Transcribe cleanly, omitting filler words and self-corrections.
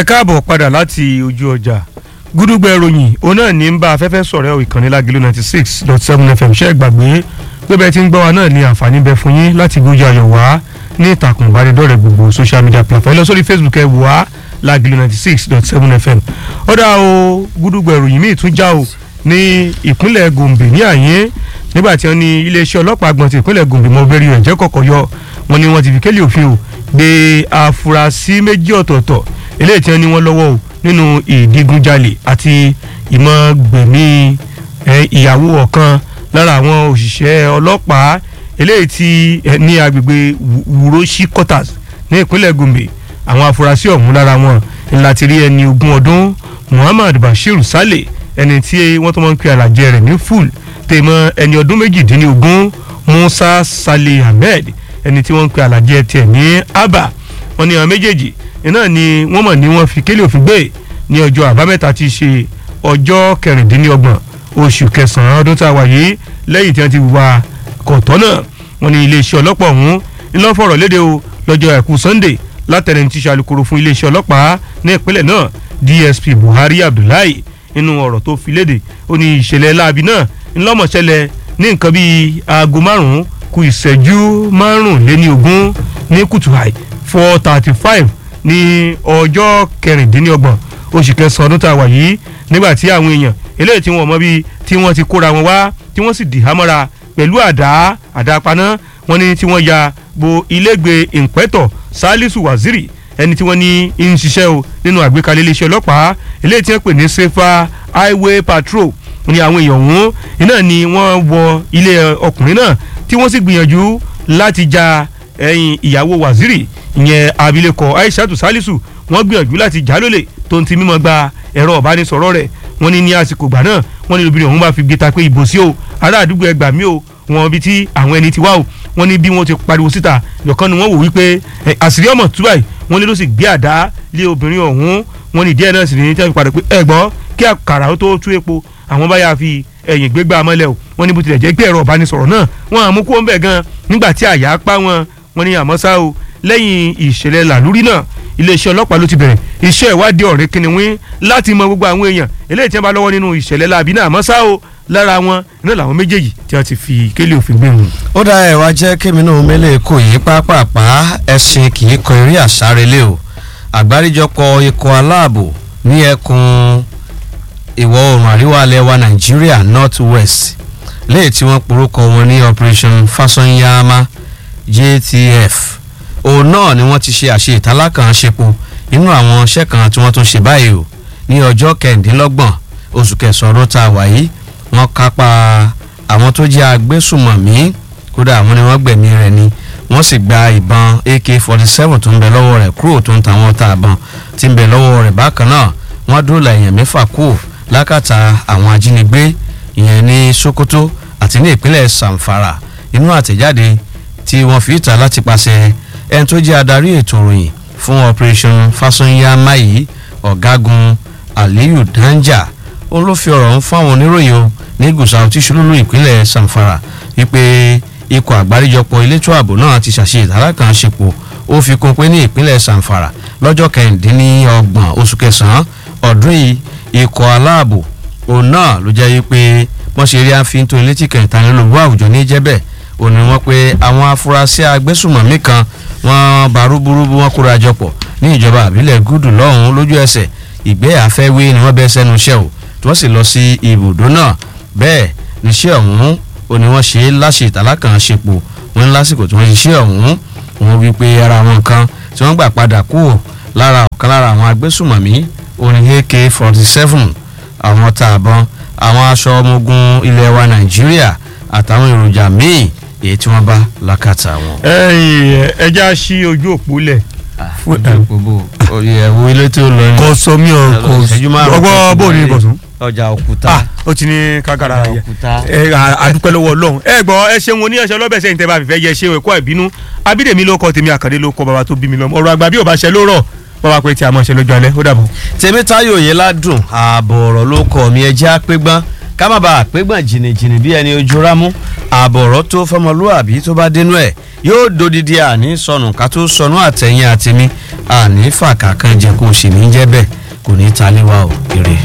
ẹ káàbọ̀ padà láti ojú ọjà gúdúgbẹ ròyìn òun náà ní ń bá afẹ́fẹ́ sọ̀rọ̀ ìkànnì Lágìlú 96.7 FM ṣe é gbàgbé pé bẹ́ẹ̀ tí ń gbọ́ wa náà ní àǹfààní bẹ fún yín láti gbójú ayọ̀ wá ní ìtàkùn ìbánidọ́rẹ̀ẹ́ gbogbo social media platform ẹ lọ sórí Facebook ẹ wá Lágìlú 96.7 FM ọ̀dà o gúdúgbẹ ròyìn míì tún já o ní ìpínlẹ̀ Gombe ní àyín nígbà tí wọ́n ní iléeṣẹ́ ọlọ́pàá àgbọ̀n ti ìpínlẹ̀ Gombe mọ́ bẹ́rí rẹ̀ jẹ́ kọ̀kọ̀ yọ wọ́n ní wọ́n ti fi kélé òfin o gbé afurasí méjì ọ̀tọ̀ọ̀tọ̀ eléyìí tí wọ́n ní wọ́n lọ́wọ́ o nínú ìdigunjalè àti ìmọ̀gbẹ̀mí ìyàwó ọ̀kan lára àwọn òṣìṣẹ́ ọlọ́pàá eléyìí tí ní agbègbè Wuroshi quarters ní ìpínlẹ̀ Gombe àwọn afurasí ọ̀hún lára wọn láti rí ẹni 20 ọdún Muhammad Bashir Saleh ẹni tí wọ́n tó máa ń pe àlàjẹ rẹ̀ ní full tèmọ́ ẹni ọdún 18 Musa Saleh Ahmed ẹni tí wọ́n ń pe àlàjẹ tiẹ̀ ní Abba wọ́n ní àwọn méjèèjì iná ni wọ́n mọ̀ ní wọ́n fi kélé òfin gbé ní ọjọ́ àbámẹ́ta tí í ṣe ọjọ́ 26 oṣù kẹsàn-án ọdún tá a wà yìí lẹ́yìn tí wọ́n ti wà kọ̀tọ́ náà wọ́n ní iléeṣẹ́ ọlọ́pàá ọ̀hún ńlọ fọ̀rọ̀ léde o lọ́jọ́ àìkú Sunday látẹ̀rẹ̀ tí ṣàlùkòrò fún iléeṣẹ́ ọlọ́pàá ní ìpínlẹ̀ náà DSP Buhari Abdullahi nínú ọ̀rọ̀ tó fi léde ó ní ìṣẹ̀lẹ̀ láabi náà ńlọ́mọ̀ṣẹlẹ̀ ní nǹkan bíi aago 5 kù ìṣẹ́jú 25 ní kùtùhàì 4:35 ní ọjọ́ 26 oṣù kẹsàn-án ọdún tá a wà yìí nígbà tí àwọn èèyàn eléyìí tí wọ́n mọ̀ bíi tí wọ́n ti kóra wọn wá tí wọ́n sì dì hámọ́ra pẹ̀lú àdá paná wọ́n ní tí wọ́n ya bo ilégbè ìǹpẹ́tọ̀ Salisu Waziri ẹni tí wọ́n ní ń ṣiṣẹ́ o nínú àgbékalẹ̀ iléeṣẹ́ ọlọ́pàá eléyìí tí wọ́n pè ní Safer Highway Patrol ní àwọn èèyàn ọ̀hún iná ni wọ́n wọ ilé ọkùnrin náà tí wọ́n sì gbìyànjú láti ja ẹ̀yìn ìyàwó Waziri ìyẹn abilékọ Aishatu Salisu wọ́n gbìyànjú láti já lólè tó ń ti mímọ́ gba ẹ̀rọ ìbánisọ̀rọ̀ rẹ̀ wọ́n ní àsìkò ìgbà náà wọ́n ní obìnrin ọ̀hún bá fi gbéta pé ìbò sí o ará àdúgbò ẹgbà mí o wọ́n bí tí àwọn ẹni ti wá o wọ́n ní bí wọ́n ti pariwo síta yọ̀kan ni wọ́n wò wípé àṣírí ọmọ túbàì wọ́n ní ló sì gbé àdá lé obìnrin ọ̀hún wọ́n ní díẹ̀ náà sì ní tẹ́lifí padà pé ẹ̀gbọ́n kí àkàrà ó tó tú epo àwọn bá yà fi ẹ̀yìn gbégbá mọ́lẹ̀ o wọ́n ní bó tilẹ̀ jẹ́ pé ẹ̀rọ ìbánisọ̀rọ̀ náà wọ́n àmú kó ń bẹ̀ gan nígbà tí àyà pa wọ́n ní àmọ́ ṣá o lẹ́yìn ìṣẹ̀lẹ̀ làlúrí náà iléeṣẹ́ ọlọ́pàá ló ti bẹ̀rẹ̀ iṣẹ́ ìwádìí ọ̀rẹ́ kìnìún láti mọ gbogbo àwọn èèyàn eléyìí tí wọ́n bá lọ́wọ́ nínú ìṣẹ̀lẹ̀ láabi náà àmọ́ ṣá o lára wọn iná làwọn méjèèjì tí wọ́n ti fi kélé òfin gbé wọn. ó dá ẹ̀ wá jẹ́ kémi náà mélòó kò yí pápápá ẹ̀sìn kì í kọ eré àsárelé o àgbáríjọpọ̀ ikọ̀ aláàbò ní ẹkùn ìwọ̀ oòrùn àríwá ilẹ̀ wa Nàìjíríà North West léyìí tí wọ́n porúkọ wọn ní Operation Fasanyama JTF òun náà ni wọ́n ti ṣe àṣe ìtàlákànṣepo nínú àwọn iṣẹ́ kan tí wọ́n tún ṣe báyìí o ní ọjọ́ 26 oṣù kẹsàn-án ọdún tá a wà yìí wọ́n kápá àwọn tó jẹ́ agbésùmọ̀mí kódà àwọn ni wọ́n gbẹ̀mí rẹ̀ ni wọ́n sì gba ìbọn AK-47 tó ń bẹ lọ́wọ́ rẹ̀ kúrò tó ń ta àwọn tààbọn tí ń bẹ lọ́wọ́ rẹ̀ bákan náà wọ́n dóòlà èèyàn 6 kù lákàtà àwọn ajínigbé ìyẹn ní Sokoto àti ní ìpínlẹ̀ Samfara inú àtẹ̀jáde tí wọ́n fi ìta láti pàṣẹ ẹni tó jẹ́ adarí ètò ìròyìn fún Operation Fasanyama yìí ọ̀gágun Aliyu Danja òun ló fi ọ̀rọ̀ ń fáwọn oníròyìn o ní Gusau tí ṣolúlú ìpínlẹ̀ Samfara wípé ikọ̀ àgbáríjọpọ̀ elétò ààbò náà ti ṣàṣe ìtàlákànṣepọ̀ ó fi kún pé ní ìpínlẹ̀ Samfara lọ́jọ́ 29 oṣù kẹsàn-án ọdún yìí ikọ̀ aláàbò òun náà ló jẹ́ wípé wọ́n ṣe rí àfihàn tó létí kẹ̀ǹtàlélógún àwùjọ ní jẹ́bẹ̀ òun ni wọ́n pé àwọn afurasí agbésùmọ̀mí kan wọ́n bá rúburúbu wọn kóra jọpọ̀ ní ìjọba àbílẹ̀ Gúdù lọ́hùn lójú ẹsẹ̀ ìgbé àfẹ́wé ni wọ́n bẹ́ sẹ́nu iṣẹ́ o tí wọ́n sì lọ sí ibùdó náà bẹ́ẹ̀ níṣẹ́ ọ̀hún ó ní wọ́n ṣe láṣẹ ìtàlákànṣepọ̀ wọn lásìkò tí wọ́n ṣiṣẹ́ ọ̀hún wọ́n wí pé ara wọn kan tí wọ́n gbà padà kúrò lára ọ̀kan lára àwọn agbésùmọ̀mí orin AK-47 àwọn tààbọn àwọn aṣọ ọmọ ogun ilẹ̀ wa Nàìjíríà àtàwọn èròjà míì èyí tí wọ́n bá lákàtà wọn. ẹja ṣí ojú òpó lẹ̀. ẹ̀wọ̀ ilé tí ó lọ ní. kò sọ mí o kò ọgbọ́ bó ní ìbọ̀sùn. ọjà òkúta. ó ti ní kágara àdúpẹ́ lọ́wọ́ Ọlọ́run. ẹ gbọ́ ẹ ṣeun oní ẹ̀ṣẹ̀ ọlọ́bẹ̀ sẹ́yìn tẹ́ bá fìfẹ́ yẹ ṣe ẹ̀kọ́ ìbínú Abídèmí ló kọ́ tèmi Àkàndé ló kọ́ bàbá tó bí mi lọ́mọ ọ̀rọ̀ àgbà bí ò bá ṣe ló rọ̀ bàbá pé tí a mọ̀ ṣe lójú alẹ́ ó dàbọ̀. Tèmítáyọ̀ Oyèládùn ààbọ̀ ọ̀rọ̀ ló kọ́ mi ẹjẹ́ àpégbọ́n ká má bàa àpégbọ́n jìnnìjìnnì bí ẹni ojú rámú ààbọ̀ ọ̀rọ̀ tó fọmọlúàbí tó bá dénú ẹ̀ yóò dodidi àní sọnù ká tó sọnù àtẹ̀yìn àtẹ̀mí àní fàkà kan jẹ kó o sì ní jẹ́ bẹ́ẹ̀ kò ní ta lé wa o èrè.